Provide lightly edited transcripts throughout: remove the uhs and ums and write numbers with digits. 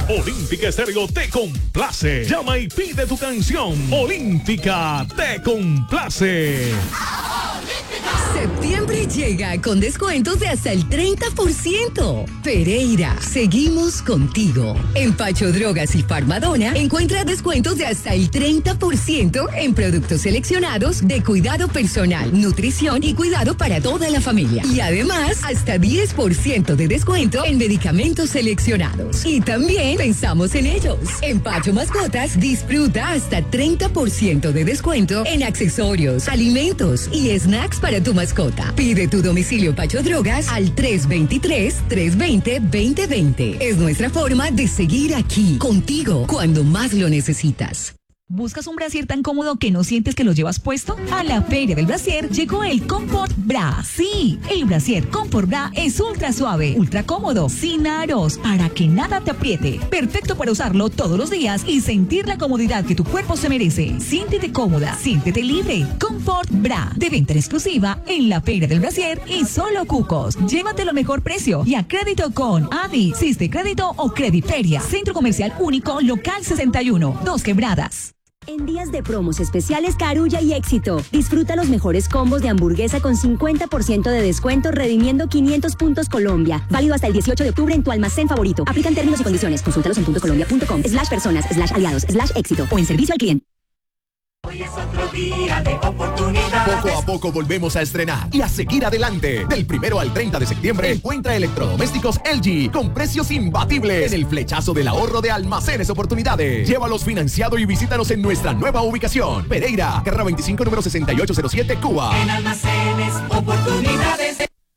Olímpica Estéreo te complace. Llama y pide tu canción. Olímpica te complace. Septiembre llega con descuentos de hasta el 30%. Pereira, seguimos contigo. En Pacho Drogas y Farmadona encuentra descuentos de hasta el 30% en productos seleccionados de cuidado personal, nutrición y cuidado para toda la familia. Y además, hasta 10% de descuento en medicamentos seleccionados. Y también pensamos en ellos. En Pacho Mascotas disfruta hasta 30% de descuento en accesorios, alimentos y snacks para tu mascota. Pide tu domicilio Pacho Drogas al 323-320-2020. Es nuestra forma de seguir aquí, contigo, cuando más lo necesitas. ¿Buscas un brasier tan cómodo que no sientes que lo llevas puesto? A la Feria del Brasier llegó el Comfort Bra. Sí, el brasier Comfort Bra es ultra suave, ultra cómodo, sin aros, para que nada te apriete. Perfecto para usarlo todos los días y sentir la comodidad que tu cuerpo se merece. Siéntete cómoda, siéntete libre. Comfort Bra, de venta exclusiva en la Feria del Brasier y solo Cucos. Llévatelo a mejor precio y a crédito con Adi, Siste Crédito o Crediferia. Centro Comercial Único, Local 61, Dos Quebradas. En días de promos especiales Carulla y Éxito, disfruta los mejores combos de hamburguesa con 50% de descuento redimiendo 500 puntos Colombia. Válido hasta el 18 de octubre en tu almacén favorito. Aplican términos y condiciones. Consúltalos en puntoscolombia.com/personas/aliados/éxito o en servicio al cliente. Hoy es otro día de oportunidades. Poco a poco volvemos a estrenar y a seguir adelante. Del 1 al 30 de septiembre encuentra electrodomésticos LG con precios imbatibles en el flechazo del ahorro de Almacenes Oportunidades. Llévalos financiado y visítanos en nuestra nueva ubicación. Pereira, carrera 25, número 6807, Cuba. En Almacenes Oportunidades.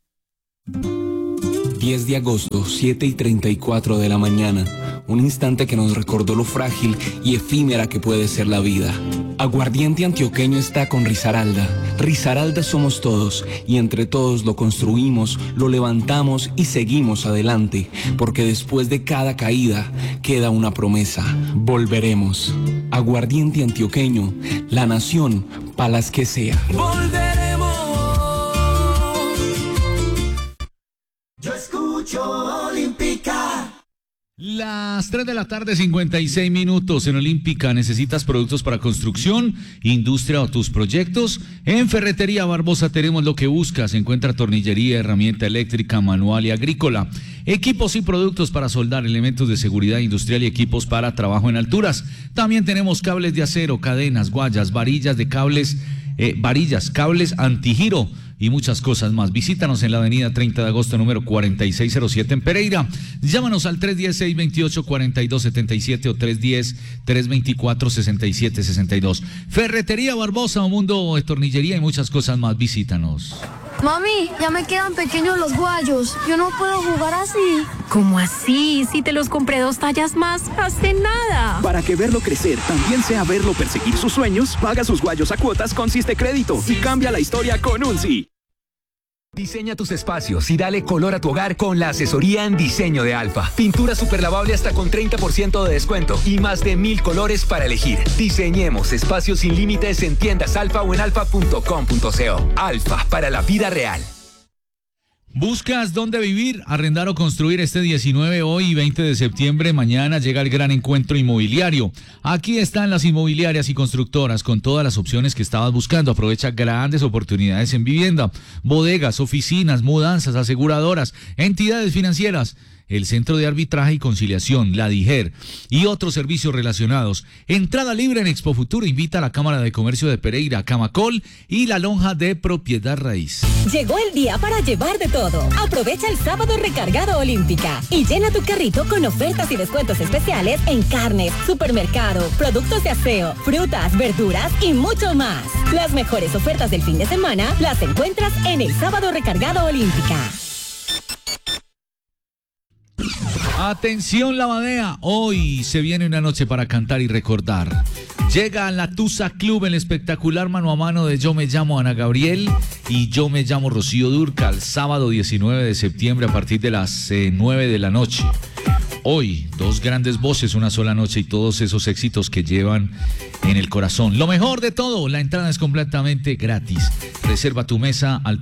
10 de agosto, 7:34 de la mañana. Un instante que nos recordó lo frágil y efímera que puede ser la vida. Aguardiente Antioqueño está con Risaralda. Risaralda somos todos y entre todos lo construimos, lo levantamos y seguimos adelante. Porque después de cada caída queda una promesa. Volveremos. Aguardiente Antioqueño, la nación para las que sea. Volveremos. Yo escucho Olímpica. Las 3 de la tarde, 56 minutos. En Olímpica, ¿necesitas productos para construcción, industria o tus proyectos? En Ferretería Barbosa tenemos lo que buscas. Encuentra tornillería, herramienta eléctrica, manual y agrícola, equipos y productos para soldar, elementos de seguridad industrial y equipos para trabajo en alturas. También tenemos cables de acero, cadenas, guayas, varillas de cables, cables antigiro y muchas cosas más. Visítanos en la avenida 30 de agosto, número 4607 en Pereira. Llámanos al 310-628-4277 o 310-324-6762. Ferretería Barbosa, un mundo de tornillería y muchas cosas más. Visítanos. Mami, ya me quedan pequeños los guayos. Yo no puedo jugar así. ¿Cómo así? Si te los compré 2 tallas más hace nada. Para que verlo crecer también sea verlo perseguir sus sueños, paga sus guayos a cuotas con Siste Crédito y cambia la historia con un sí. Diseña tus espacios y dale color a tu hogar con la asesoría en diseño de Alfa. Pintura superlavable hasta con 30% de descuento y más de 1000 colores para elegir. Diseñemos espacios sin límites en tiendas Alfa o en alfa.com.co. Alfa, para la vida real. ¿Buscas dónde vivir, arrendar o construir? Este 19, hoy y 20 de septiembre, mañana llega el gran encuentro inmobiliario. Aquí están las inmobiliarias y constructoras con todas las opciones que estabas buscando. Aprovecha grandes oportunidades en vivienda, bodegas, oficinas, mudanzas, aseguradoras, entidades financieras, el Centro de Arbitraje y Conciliación, la DIGER y otros servicios relacionados. Entrada libre en Expo Futuro. Invita a la Cámara de Comercio de Pereira, Camacol y la Lonja de Propiedad Raíz. Llegó el día para llevar de todo. Aprovecha el sábado recargado Olímpica y llena tu carrito con ofertas y descuentos especiales en carnes, supermercado, productos de aseo, frutas, verduras y mucho más. Las mejores ofertas del fin de semana las encuentras en el sábado recargado Olímpica. Atención Lavadea, hoy se viene una noche para cantar y recordar. Llega a la Tusa Club el espectacular mano a mano de Yo me llamo Ana Gabriel y Yo me llamo Rocío Dúrcal, sábado 19 de septiembre a partir de las 9 de la noche. Hoy, 2 grandes voces, una sola noche y todos esos éxitos que llevan en el corazón. Lo mejor de todo, la entrada es completamente gratis. Reserva tu mesa al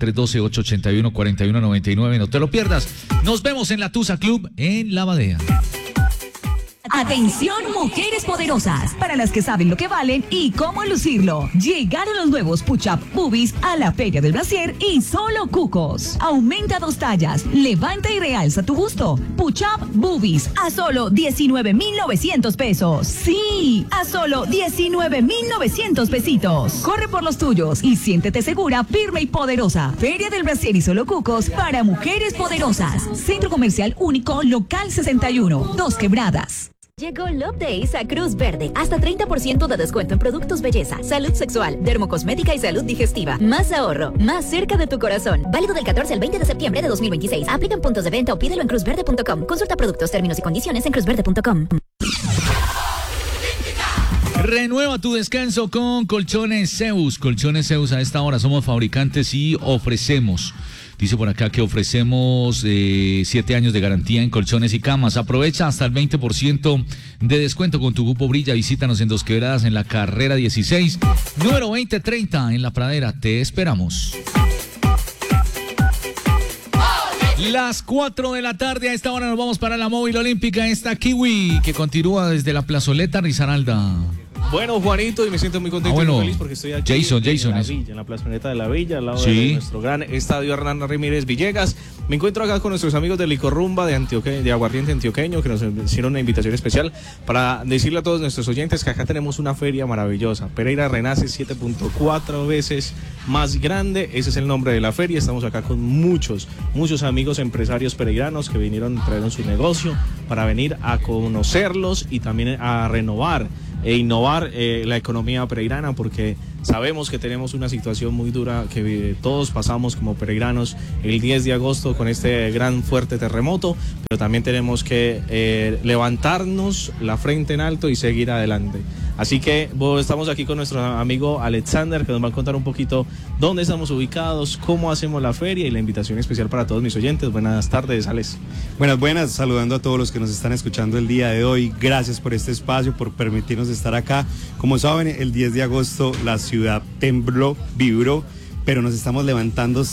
312-881-4199, no te lo pierdas. Nos vemos en la Tusa Club en Lavadea. Atención, mujeres poderosas, para las que saben lo que valen y cómo lucirlo. Llegaron los nuevos Push-Up Boobies a la Feria del Brasier y solo cucos. Aumenta 2 tallas, levanta y realza tu busto. Push-Up Boobies a solo 19,900 pesos. Sí, a solo 19,900 pesitos. Corre por los tuyos y siéntete segura, firme y poderosa. Feria del Brasier y solo cucos para mujeres poderosas. Centro Comercial Único, Local 61, Dos Quebradas. Llegó Love Days a Cruz Verde. Hasta 30% de descuento en productos belleza, salud sexual, dermocosmética y salud digestiva. Más ahorro, más cerca de tu corazón. Válido del 14 al 20 de septiembre de 2026. Aplica en puntos de venta o pídelo en cruzverde.com. Consulta productos, términos y condiciones en cruzverde.com. Renueva tu descanso con Colchones Zeus. Colchones Zeus, a esta hora somos fabricantes y ofrecemos. Dice por acá que ofrecemos 7 años de garantía en colchones y camas. Aprovecha hasta el 20% de descuento con tu Grupo Brilla. Visítanos en Dos Quebradas, en la carrera 16, número 2030, en La Pradera. Te esperamos. Las 4 de la tarde, a esta hora nos vamos para la móvil olímpica. Esta Kiwi que continúa desde la plazoleta Risaralda. Bueno, Juanito, y me siento muy contento y muy feliz porque estoy aquí en la plazoleta de la Villa, al lado de nuestro gran estadio Hernán Ramírez Villegas. Me encuentro acá con nuestros amigos de Licorrumba de Aguardiente Antioqueño, que nos hicieron una invitación especial para decirle a todos nuestros oyentes que acá tenemos una feria maravillosa. Pereira renace 7.4 veces más grande, ese es el nombre de la feria. Estamos acá con muchos amigos empresarios pereiranos que trajeron su negocio para venir a conocerlos y también a renovar e innovar la economía pereirana, porque sabemos que tenemos una situación muy dura que todos pasamos como pereiranos el 10 de agosto con este gran fuerte terremoto, pero también tenemos que levantarnos la frente en alto y seguir adelante. Así que estamos aquí con nuestro amigo Alexander, que nos va a contar un poquito dónde estamos ubicados, cómo hacemos la feria y la invitación especial para todos mis oyentes. Buenas tardes, Alex. Buenas, saludando a todos los que nos están escuchando el día de hoy. Gracias por este espacio, por permitirnos estar acá. Como saben, el 10 de agosto la ciudad tembló, vibró, pero nos estamos levantando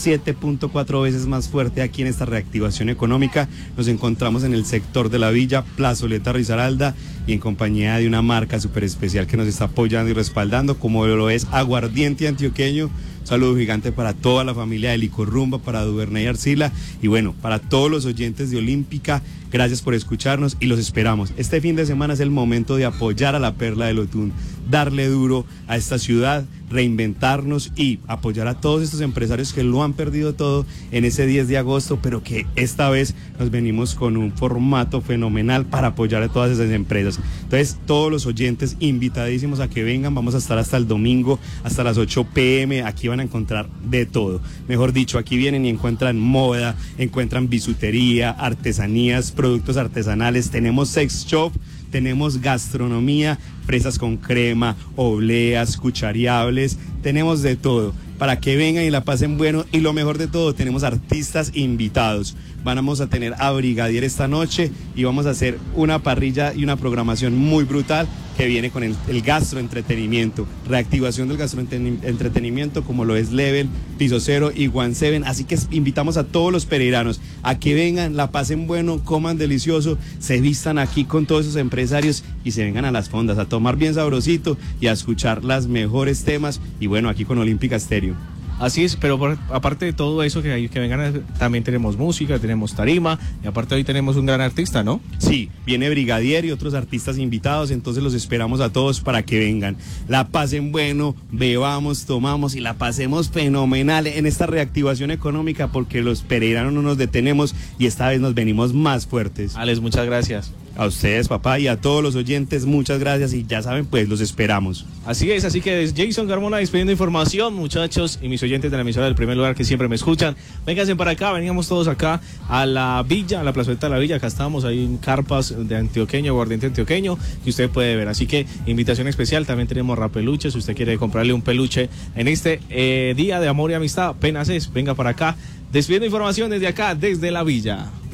7.4 veces más fuerte aquí en esta reactivación económica. Nos encontramos en el sector de la Villa, plazoleta Risaralda, y en compañía de una marca súper especial que nos está apoyando y respaldando, como lo es Aguardiente Antioqueño. Saludo gigante para toda la familia de Licorrumba, para Duvernay Arcila y bueno, para todos los oyentes de Olímpica. Gracias por escucharnos y los esperamos. Este fin de semana es el momento de apoyar a la Perla del Otún, darle duro a esta ciudad, reinventarnos y apoyar a todos estos empresarios que lo han perdido todo en ese 10 de agosto, pero que esta vez nos venimos con un formato fenomenal para apoyar a todas esas empresas. Entonces, todos los oyentes invitadísimos a que vengan. Vamos a estar hasta el domingo, hasta las 8 p.m. Aquí van a encontrar de todo. Mejor dicho, aquí vienen y encuentran moda, encuentran bisutería, artesanías, productos artesanales. Tenemos sex shop, tenemos gastronomía, fresas con crema, obleas, cuchariables, tenemos de todo para que vengan y la pasen bueno. Y lo mejor de todo, tenemos artistas invitados. Vamos a tener a Brigadier esta noche y vamos a hacer una parrilla y una programación muy brutal que viene con el gastroentretenimiento, reactivación del gastroentretenimiento como lo es Level, Piso Cero y One Seven. Así que invitamos a todos los pereiranos a que vengan, la pasen bueno, coman delicioso, se vistan aquí con todos esos empresarios y se vengan a las fondas a tomar bien sabrosito y a escuchar las mejores temas. Y bueno, aquí con Olímpica Stereo. Así es, pero aparte de todo eso que vengan, también tenemos música, tenemos tarima y aparte hoy tenemos un gran artista, ¿no? Sí, viene Brigadier y otros artistas invitados, entonces los esperamos a todos para que vengan, la pasen bueno, bebamos, tomamos y la pasemos fenomenal en esta reactivación económica, porque los pereiranos no nos detenemos y esta vez nos venimos más fuertes. Alex, muchas gracias. A ustedes, papá, y a todos los oyentes, muchas gracias, y ya saben, pues los esperamos. Así es, así que es Jason Carmona despidiendo información, muchachos, y mis oyentes de la emisora del primer lugar que siempre me escuchan. Vénganse para acá, veníamos todos acá a la Villa, a la plazoleta de la Villa, acá estamos ahí en carpas de Antioqueño, Aguardiente Antioqueño, que usted puede ver. Así que invitación especial, también tenemos rapeluches, si usted quiere comprarle un peluche en este día de amor y amistad, apenas es, venga para acá, despidiendo información desde acá, desde la Villa.